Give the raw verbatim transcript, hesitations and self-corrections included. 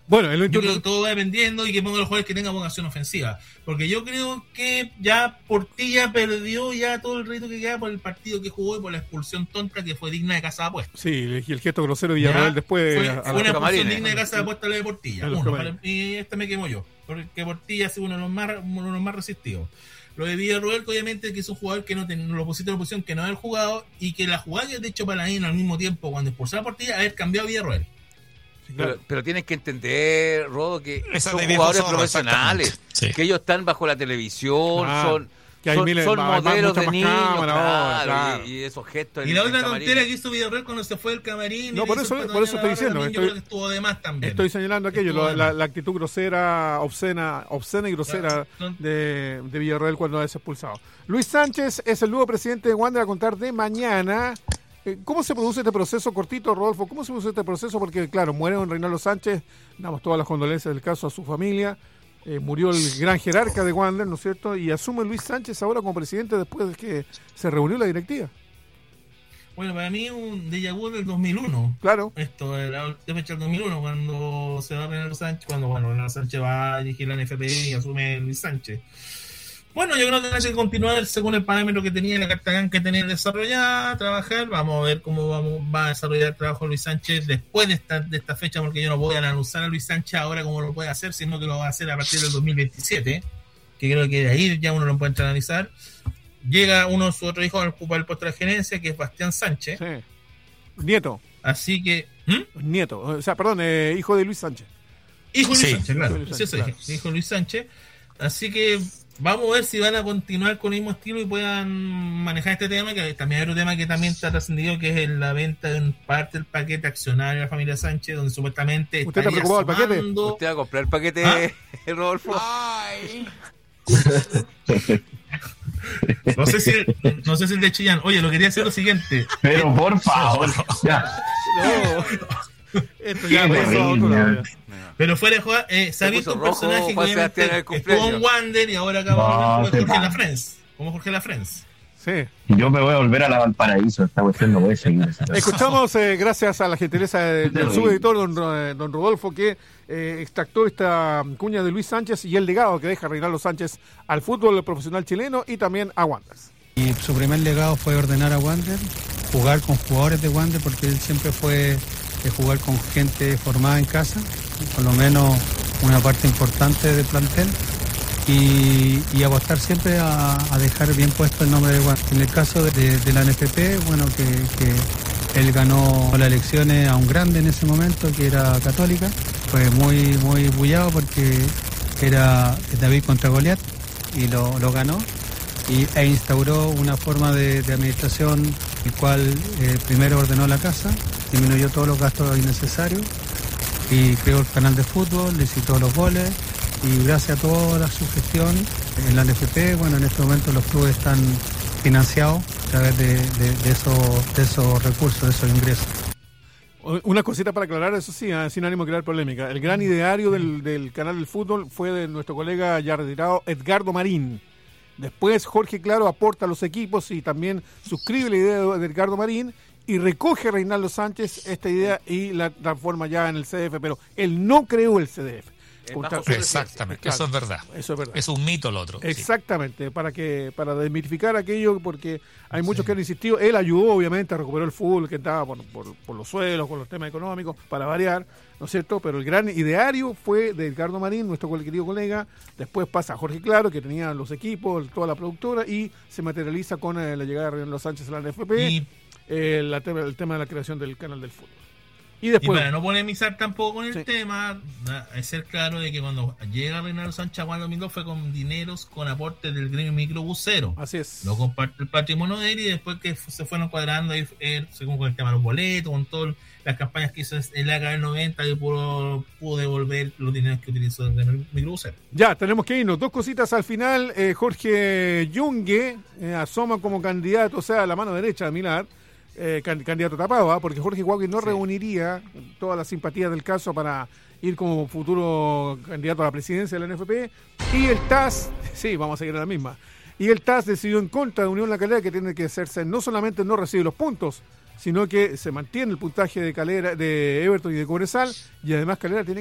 Bueno, el yo creo que todo va dependiendo y que ponga los jugadores que tengan vocación ofensiva. Porque yo creo que ya Portilla perdió ya todo el reto que queda por el partido que jugó y por la expulsión tonta que fue digna de casa de apuestas. Sí, y el gesto grosero de Villarroel después. Fue, a, a fue una expulsión digna de casa de apuestas la de Portilla. Uno, para, y este me quemo yo. Porque Portilla es uno de los más, uno de los más resistidos. Lo de Villarroel, obviamente, que es un jugador que no ten, lo pusiste en la posición que no haber jugado y que la jugada que ha hecho Paladín al mismo tiempo cuando expulsaba a Portilla, haber cambiado a Villarroel. Pero, pero tienes que entender, Rodo, que Esa son jugadores profesionales, sí. que ellos están bajo la televisión, ah, son, son, miles, son más, modelos de niños, cámara, claro, claro. Y, y esos gestos. Y la otra tontera que hizo Villarreal cuando se fue del camarín. No, por eso, por eso estoy diciendo. También, estoy, yo creo que estuvo de más también. Estoy señalando aquello, lo, la, la actitud grosera, obscena, obscena y grosera claro. de, de Villarreal cuando es expulsado. Luis Sánchez es el nuevo presidente de Wander a contar de mañana. ¿Cómo se produce este proceso, cortito, Rodolfo? ¿Cómo se produce este proceso? Porque, claro, muere don Reinaldo Sánchez, damos todas las condolencias del caso a su familia, eh, murió el gran jerarca de Wander, ¿no es cierto? Y asume Luis Sánchez ahora como presidente después de que se reunió la directiva. Bueno, para mí un déjà vu del dos mil uno. Claro. Esto, la fecha del dos mil uno, cuando se va Reinaldo Sánchez, cuando bueno, Reinaldo Sánchez va a dirigir la N F P y asume Luis Sánchez. Bueno, yo creo que hay que continuar según el parámetro que tenía la carta que tenía desarrollada, trabajar. Vamos a ver cómo vamos, va a desarrollar el trabajo Luis Sánchez después de esta, de esta fecha, porque yo no voy a anunciar a Luis Sánchez ahora como lo puede hacer, sino que lo va a hacer a partir del dos mil veintisiete, que creo que de ahí ya uno lo puede analizar. Llega uno de sus otros hijos a ocupar el puesto de la gerencia, que es Bastián Sánchez. Sí. Nieto. Así que... ¿hmm? Nieto, o sea, perdón, eh, hijo de Luis Sánchez. Hijo de Luis sí. Sánchez, claro. Luis Sánchez, sí, eso claro. Dije, hijo de Luis Sánchez. Así que... vamos a ver si van a continuar con el mismo estilo y puedan manejar este tema, que también hay otro tema que también está trascendido, que es la venta de parte del paquete accionario de la familia Sánchez, donde supuestamente ¿usted está preocupado del paquete? ¿Usted va a comprar el paquete, ¿ah? Rodolfo? Ay. No sé si no sé si el de Chillán. Oye, lo quería hacer lo siguiente. Pero por favor, ya. No. Esto ya pasó. Pero fuera de jugar, eh, se ha visto un personaje que obviamente estuvo en Wander y ahora acaba no, de Jorge Lafrenz. Como Jorge Lafrenz. Sí. Yo me voy a volver a la Valparaíso, esta cuestión no puede seguir. Escuchamos, eh, gracias a la gentileza de, del subeditor, don, don Rodolfo, que eh, extractó esta cuña de Luis Sánchez y el legado que deja Reinaldo Sánchez al fútbol profesional chileno y también a Wander. Y su primer legado fue ordenar a Wander, jugar con jugadores de Wander, porque él siempre fue de jugar con gente formada en casa, por lo menos una parte importante del plantel, y, y apostar siempre a, a dejar bien puesto el nombre de Wander. En el caso de, de la N F P, bueno, que, que él ganó las elecciones a un grande en ese momento, que era Católica, fue muy muy bullado porque era David contra Goliat, y lo, lo ganó, y, e instauró una forma de, de administración, el cual eh, primero ordenó la casa, disminuyó todos los gastos innecesarios y creó el canal de fútbol, licitó los goles, y gracias a toda la su gestión en la N F P, bueno, en este momento los clubes están financiados a través de, de, de, esos, de esos recursos, de esos ingresos. Una cosita para aclarar, eso sí, ¿eh? Sin ánimo de crear polémica. El gran ideario del, del canal del fútbol fue de nuestro colega ya retirado, Edgardo Marín. Después Jorge Claro aporta a los equipos y también suscribe la idea de Edgardo Marín y recoge a Reinaldo Sánchez esta idea y la transforma ya en el C D F, pero él no creó el C D F. Exactamente, claro, eso es verdad. Eso es verdad. Es un mito el otro. Exactamente, sí. para que para desmitificar aquello, porque hay muchos sí. que han insistido. Él ayudó, obviamente, a recuperar el fútbol que estaba por, por, por los suelos, con los temas económicos, para variar, ¿no es cierto? Pero el gran ideario fue de Edgardo Marín, nuestro querido colega. Después pasa a Jorge Claro, que tenía los equipos, toda la productora, y se materializa con eh, la llegada de Reinaldo Sánchez a la N F P, y... eh, la tema, el tema de la creación del canal del fútbol. Y, después, y para no polemizar tampoco con el sí. tema, es ser claro de que cuando llega Reinaldo Sánchez a Juan Domingo fue con dineros, con aportes del gremio microbusero. Así es. Lo comparte el patrimonio de él, y después que se fueron cuadrando él, él, según con el tema de los boletos, con todas las campañas que hizo en la década del noventa, y pudo, pudo devolver los dineros que utilizó el gremio microbusero. Ya, tenemos que irnos. Dos cositas al final. Eh, Jorge Yungue eh, asoma como candidato, o sea, a la mano derecha de Milad. Eh, candidato tapado, ¿eh? Porque Jorge Huáquez no sí. reuniría todas las simpatías del caso para ir como futuro candidato a la presidencia de la N F P, y el T A S, sí, vamos a seguir a la misma, y el T A S decidió en contra de Unión La Calera, que tiene que hacerse, no solamente no recibe los puntos, sino que se mantiene el puntaje de Calera, de Everton y de Cobresal, y además Calera tiene